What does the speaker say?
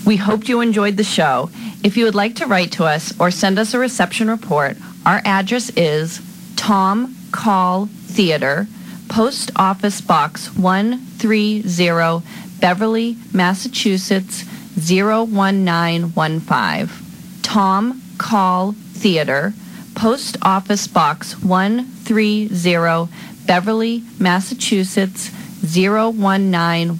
We hoped you enjoyed the show. If you would like to write to us or send us a reception report, our address is Tom Call Theater, Post Office Box 130, Beverly, Massachusetts 01915. Tom Call Theater, Post Office Box 130, Beverly, Massachusetts 01915.